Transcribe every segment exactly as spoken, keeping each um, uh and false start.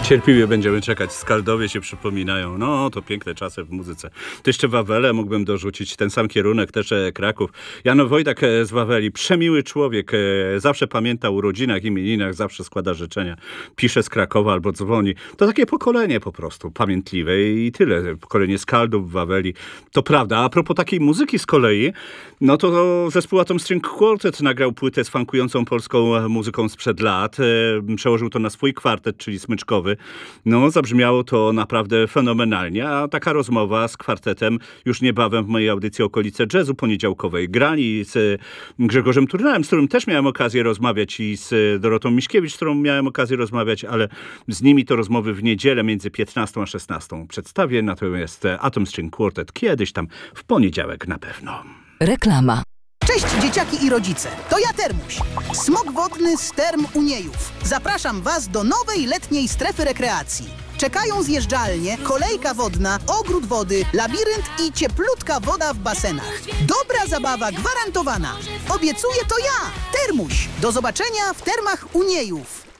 Cierpliwie będziemy czekać. Skaldowie się przypominają. No, to piękne czasy w muzyce. To jeszcze Wawelę mógłbym dorzucić. Ten sam kierunek, też e, Kraków. Jan Wojdak e, z Waweli. Przemiły człowiek. E, zawsze pamięta o urodzinach, imieninach. Zawsze składa życzenia. Pisze z Krakowa albo dzwoni. To takie pokolenie po prostu pamiętliwe i tyle. Pokolenie Skaldów w Waweli. To prawda. A propos takiej muzyki z kolei, no to zespół Atom String Quartet nagrał płytę z funkującą polską muzyką sprzed lat. E, przełożył to na swój kwartet, czyli smyczkowy. No, zabrzmiało to naprawdę fenomenalnie, a taka rozmowa z kwartetem już niebawem w mojej audycji Okolice Jazzu poniedziałkowej. Grani z Grzegorzem Turnałem, z którym też miałem okazję rozmawiać, i z Dorotą Miśkiewicz, z którą miałem okazję rozmawiać, ale z nimi to rozmowy w niedzielę między piętnastą a szesnastą przedstawię, natomiast Atom String Quartet kiedyś tam w poniedziałek na pewno. Reklama. Cześć dzieciaki i rodzice, to ja Termuś, smok wodny z Term Uniejów. Zapraszam was do nowej letniej strefy rekreacji. Czekają zjeżdżalnie, kolejka wodna, ogród wody, labirynt i cieplutka woda w basenach. Dobra zabawa gwarantowana. Obiecuję to ja, Termuś. Do zobaczenia w Termach Uniejów.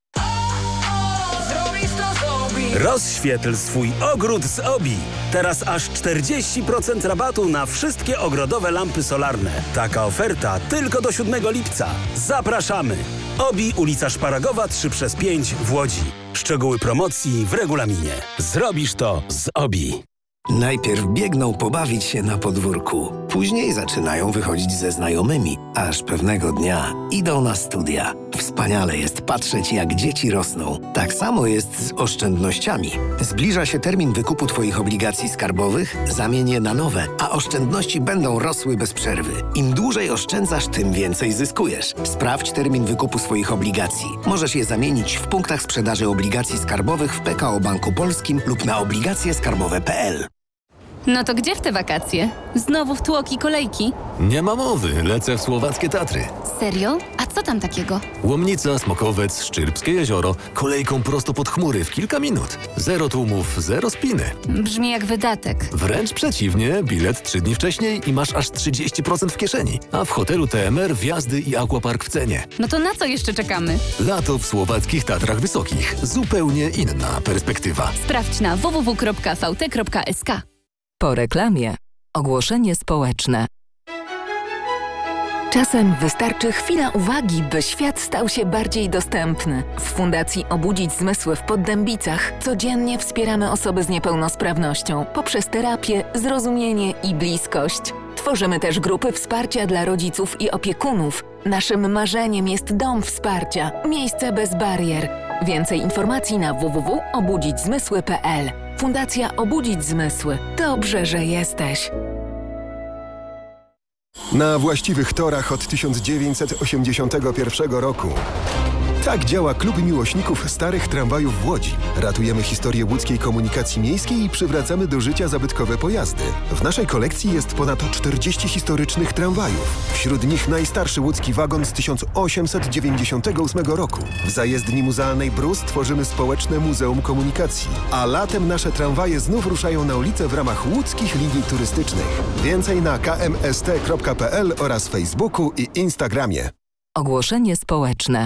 Rozświetl swój ogród z Obi. Teraz aż czterdzieści procent rabatu na wszystkie ogrodowe lampy solarne. Taka oferta tylko do siódmego lipca. Zapraszamy! Obi, ulica Szparagowa trzy przez pięć w Łodzi. Szczegóły promocji w regulaminie. Zrobisz to z Obi. Najpierw biegną pobawić się na podwórku. Później zaczynają wychodzić ze znajomymi, aż pewnego dnia idą na studia. Wspaniale jest patrzeć, jak dzieci rosną. Tak samo jest z oszczędnościami. Zbliża się termin wykupu Twoich obligacji skarbowych, zamień je na nowe, a oszczędności będą rosły bez przerwy. Im dłużej oszczędzasz, tym więcej zyskujesz. Sprawdź termin wykupu swoich obligacji. Możesz je zamienić w punktach sprzedaży obligacji skarbowych w P K O Banku Polskim lub na obligacje skarbowe kropka p l. No to gdzie w te wakacje? Znowu w tłoki kolejki? Nie ma mowy, lecę w słowackie Tatry. Serio? A co tam takiego? Łomnica, Smokowiec, Szczyrbskie jezioro, kolejką prosto pod chmury w kilka minut. Zero tłumów, zero spiny. Brzmi jak wydatek. Wręcz przeciwnie, bilet trzy dni wcześniej i masz aż trzydzieści procent w kieszeni. A w hotelu T M R wjazdy i aquapark w cenie. No to na co jeszcze czekamy? Lato w słowackich Tatrach Wysokich. Zupełnie inna perspektywa. Sprawdź na w w w kropka v t kropka s k. Po reklamie ogłoszenie społeczne. Czasem wystarczy chwila uwagi, by świat stał się bardziej dostępny. W Fundacji Obudzić Zmysły w Poddębicach codziennie wspieramy osoby z niepełnosprawnością poprzez terapię, zrozumienie i bliskość. Tworzymy też grupy wsparcia dla rodziców i opiekunów. Naszym marzeniem jest dom wsparcia, miejsce bez barier. Więcej informacji na w w w kropka obudzić zmysły kropka p l. Fundacja Obudzić Zmysły. Dobrze, że jesteś. Na właściwych torach od tysiąc dziewięćset osiemdziesiątego pierwszego roku. Tak działa Klub Miłośników Starych Tramwajów w Łodzi. Ratujemy historię łódzkiej komunikacji miejskiej i przywracamy do życia zabytkowe pojazdy. W naszej kolekcji jest ponad czterdzieści historycznych tramwajów. Wśród nich najstarszy łódzki wagon z tysiąc osiemset dziewięćdziesiątego ósmego roku. W zajezdni muzealnej Brus tworzymy społeczne Muzeum Komunikacji. A latem nasze tramwaje znów ruszają na ulicę w ramach łódzkich linii turystycznych. Więcej na k m s t kropka p l oraz Facebooku i Instagramie. Ogłoszenie społeczne.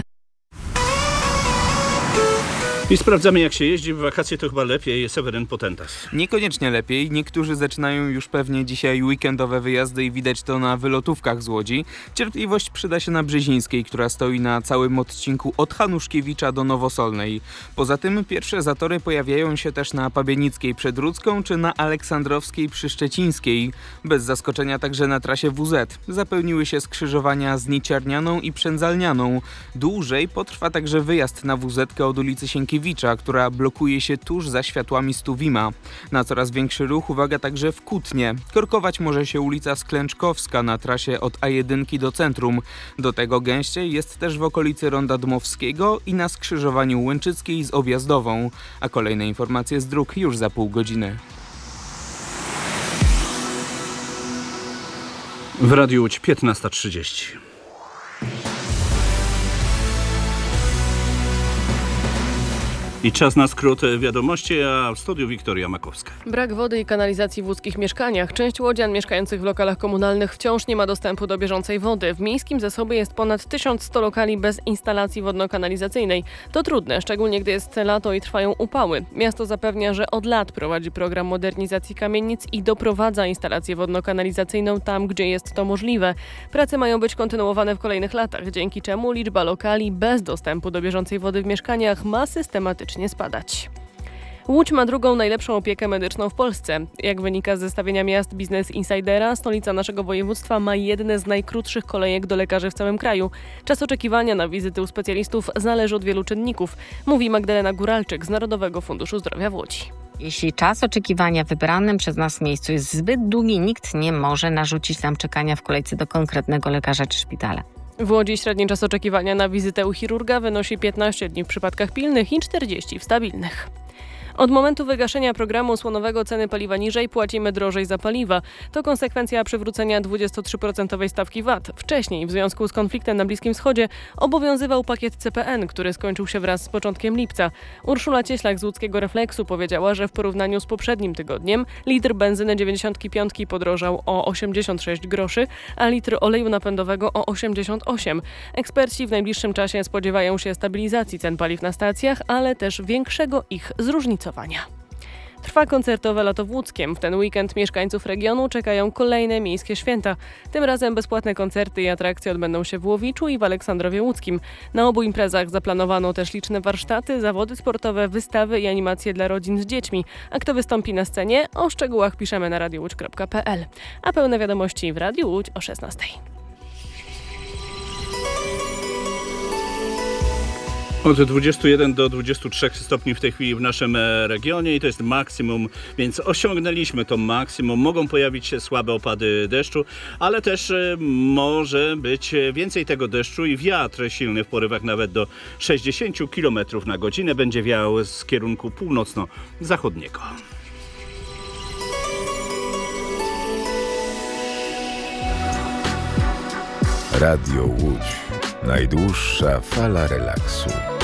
I sprawdzamy, jak się jeździ w wakacje, to chyba lepiej. Seweryn Potentas. Niekoniecznie lepiej. Niektórzy zaczynają już pewnie dzisiaj weekendowe wyjazdy i widać to na wylotówkach z Łodzi. Cierpliwość przyda się na Brzezińskiej, która stoi na całym odcinku od Hanuszkiewicza do Nowosolnej. Poza tym pierwsze zatory pojawiają się też na Pabienickiej przed Rudzką czy na Aleksandrowskiej przy Szczecińskiej. Bez zaskoczenia także na trasie W Z. Zapełniły się skrzyżowania z Niciarnianą i Przędzalnianą. Dłużej potrwa także wyjazd na W Z od ulicy Sienkiewicza, która blokuje się tuż za światłami Stuwima. Na coraz większy ruch uwaga także w Kutnie. Korkować może się ulica Sklęczkowska na trasie od A jeden do centrum. Do tego gęściej jest też w okolicy Ronda Dmowskiego i na skrzyżowaniu Łęczyckiej z Objazdową. A kolejne informacje z dróg już za pół godziny. W Radiu Łódź piętnasta trzydzieści. I czas na skrót wiadomości, a w studiu Wiktoria Makowska. Brak wody i kanalizacji w łódzkich mieszkaniach. Część łodzian mieszkających w lokalach komunalnych wciąż nie ma dostępu do bieżącej wody. W miejskim zasobie jest ponad tysiąc sto lokali bez instalacji wodno-kanalizacyjnej. To trudne, szczególnie gdy jest lato i trwają upały. Miasto zapewnia, że od lat prowadzi program modernizacji kamienic i doprowadza instalację wodno-kanalizacyjną tam, gdzie jest to możliwe. Prace mają być kontynuowane w kolejnych latach, dzięki czemu liczba lokali bez dostępu do bieżącej wody w mieszkaniach ma systematycznie spadać. Łódź ma drugą najlepszą opiekę medyczną w Polsce. Jak wynika z zestawienia miast Business Insidera, stolica naszego województwa ma jedne z najkrótszych kolejek do lekarzy w całym kraju. Czas oczekiwania na wizyty u specjalistów zależy od wielu czynników, mówi Magdalena Góralczyk z Narodowego Funduszu Zdrowia w Łodzi. Jeśli czas oczekiwania w wybranym przez nas miejscu jest zbyt długi, nikt nie może narzucić nam czekania w kolejce do konkretnego lekarza czy szpitala. W Łodzi średni czas oczekiwania na wizytę u chirurga wynosi piętnaście dni w przypadkach pilnych i czterdzieści w stabilnych. Od momentu wygaszenia programu osłonowego ceny paliwa niżej, płacimy drożej za paliwa. To konsekwencja przywrócenia dwudziestotrzyprocentowej stawki V A T. Wcześniej, w związku z konfliktem na Bliskim Wschodzie, obowiązywał pakiet C P N, który skończył się wraz z początkiem lipca. Urszula Cieślak z łódzkiego Refleksu powiedziała, że w porównaniu z poprzednim tygodniem litr benzyny dziewięćdziesiąt pięć podrożał o osiemdziesiąt sześć groszy, a litr oleju napędowego o osiemdziesiąt osiem. Eksperci w najbliższym czasie spodziewają się stabilizacji cen paliw na stacjach, ale też większego ich zróżnicowania. Trwa koncertowe lato w Łódzkiem. W ten weekend mieszkańców regionu czekają kolejne miejskie święta. Tym razem bezpłatne koncerty i atrakcje odbędą się w Łowiczu i w Aleksandrowie Łódzkim. Na obu imprezach zaplanowano też liczne warsztaty, zawody sportowe, wystawy i animacje dla rodzin z dziećmi. A kto wystąpi na scenie? O szczegółach piszemy na radio łódź kropka p l. A pełne wiadomości w Radiu Łódź o szesnastej. Od dwudziestu jeden do dwudziestu trzech stopni w tej chwili w naszym regionie i to jest maksimum, więc osiągnęliśmy to maksimum. Mogą pojawić się słabe opady deszczu, ale też może być więcej tego deszczu i wiatr silny w porywach nawet do sześćdziesięciu kilometrów na godzinę. Będzie wiał z kierunku północno-zachodniego. Radio Łódź. Najdłuższa fala relaksu.